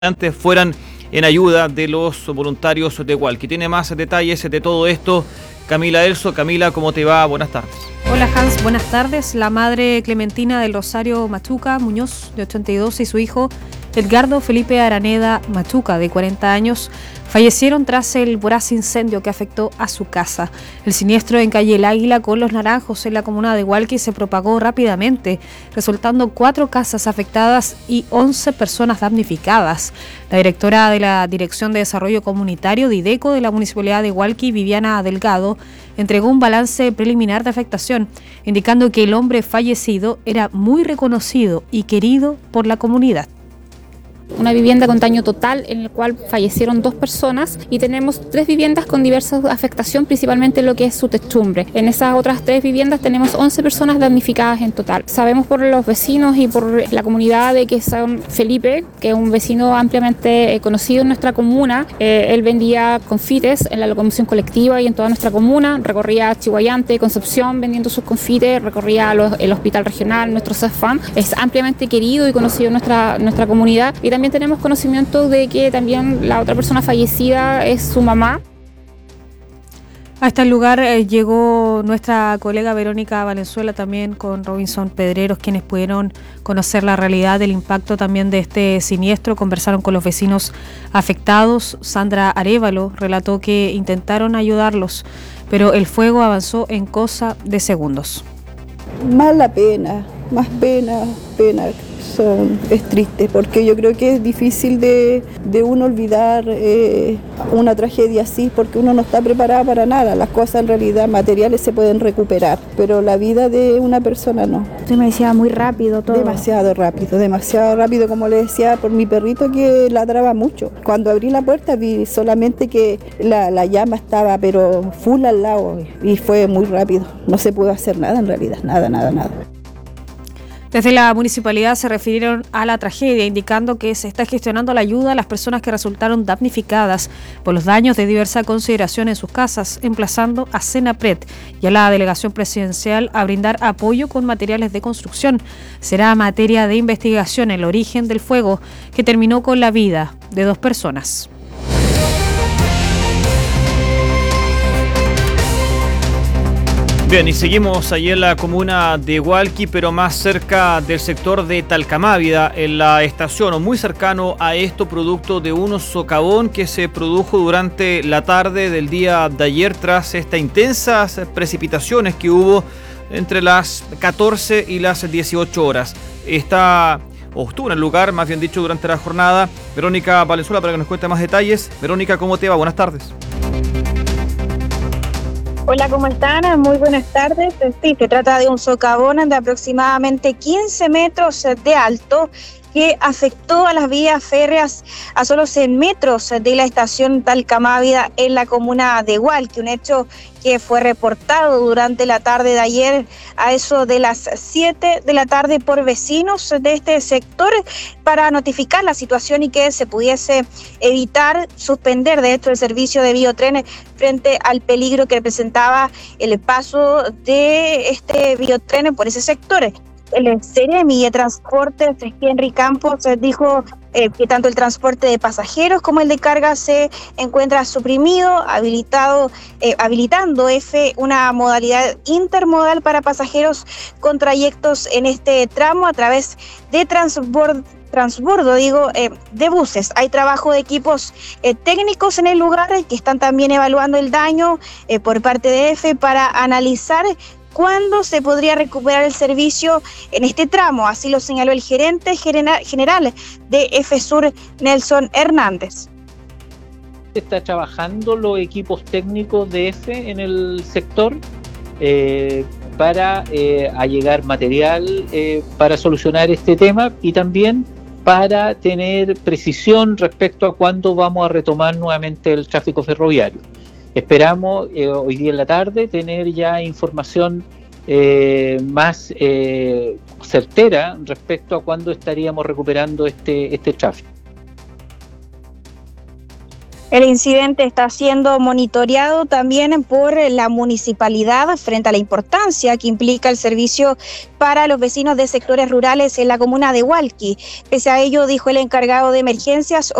antes fueran en ayuda de los voluntarios de Hualqui. Tiene más detalles de todo esto Camila Elso. Camila, ¿cómo te va? Buenas tardes. Hola Hans, buenas tardes. La madre Clementina del Rosario Machuca Muñoz, de 82, y su hijo Edgardo Felipe Araneda Machuca, de 40 años, fallecieron tras el voraz incendio que afectó a su casa. El siniestro en calle El Águila con Los Naranjos, en la comuna de Hualqui, se propagó rápidamente, resultando 4 casas afectadas y 11 personas damnificadas. La directora de la Dirección de Desarrollo Comunitario, DIDECO, de la Municipalidad de Hualqui, Viviana Delgado, entregó un balance preliminar de afectación, indicando que el hombre fallecido era muy reconocido y querido por la comunidad. Una vivienda con daño total en el cual fallecieron 2 personas y tenemos 3 viviendas con diversa afectación, principalmente lo que es su techumbre. En esas otras 3 viviendas tenemos 11 personas damnificadas en total. Sabemos por los vecinos y por la comunidad de que son Felipe, que es un vecino ampliamente conocido en nuestra comuna. Él vendía confites en la locomoción colectiva y en toda nuestra comuna. Recorría Chihuayante, Concepción vendiendo sus confites, recorría el hospital regional, nuestro CEFAM. Es ampliamente querido y conocido en nuestra comunidad. Y también tenemos conocimiento de que también la otra persona fallecida es su mamá. Hasta el lugar llegó nuestra colega Verónica Valenzuela, también con Robinson Pedreros, quienes pudieron conocer la realidad del impacto también de este siniestro. Conversaron con los vecinos afectados. Sandra Arévalo relató que intentaron ayudarlos, pero el fuego avanzó en cosa de segundos. Más la pena, más pena. Es triste, porque yo creo que es difícil de uno olvidar una tragedia así, porque uno no está preparado para nada. Las cosas en realidad materiales se pueden recuperar, pero la vida de una persona no. Usted me decía muy rápido todo. Demasiado rápido, como le decía por mi perrito que ladraba mucho. Cuando abrí la puerta vi solamente que la llama estaba pero full al lado y fue muy rápido. No se pudo hacer nada en realidad, nada. Desde la municipalidad se refirieron a la tragedia, indicando que se está gestionando la ayuda a las personas que resultaron damnificadas por los daños de diversa consideración en sus casas, emplazando a Senapred y a la delegación presidencial a brindar apoyo con materiales de construcción. Será materia de investigación el origen del fuego que terminó con la vida de 2 personas. Bien, y seguimos allí en la comuna de Hualqui, pero más cerca del sector de Talcamávida, en la estación, o muy cercano a esto, producto de un socavón que se produjo durante la tarde del día de ayer tras estas intensas precipitaciones que hubo entre las 14 y las 18 horas. Estuvo en el lugar, más bien dicho, durante la jornada, Verónica Valenzuela, para que nos cuente más detalles. Verónica, ¿cómo te va? Buenas tardes. Hola, ¿cómo están? Muy buenas tardes. Sí, se trata de un socavón de aproximadamente 15 metros de alto que afectó a las vías férreas a solo 100 metros de la estación Talcamávida en la comuna de Hualqui, un hecho que fue reportado durante la tarde de ayer a eso de las 7 de la tarde por vecinos de este sector para notificar la situación y que se pudiese evitar suspender de hecho el servicio de biotrenes frente al peligro que representaba el paso de este biotren por ese sector. El Seremi de Transportes, Henry Campos, dijo que tanto el transporte de pasajeros como el de carga se encuentra suprimido, habilitando una modalidad intermodal para pasajeros con trayectos en este tramo a través de transbordo de buses. Hay trabajo de equipos técnicos en el lugar que están también evaluando el daño por parte de EFE para analizar cuándo se podría recuperar el servicio en este tramo. Así lo señaló el gerente general de EFESUR, Nelson Hernández. Está trabajando los equipos técnicos de EFE en el sector para allegar material para solucionar este tema y también para tener precisión respecto a cuándo vamos a retomar nuevamente el tráfico ferroviario. Esperamos hoy día en la tarde tener ya información más certera respecto a cuándo estaríamos recuperando este tráfico. El incidente está siendo monitoreado también por la municipalidad frente a la importancia que implica el servicio para los vecinos de sectores rurales en la comuna de Hualqui. Pese a ello, dijo el encargado de emergencias,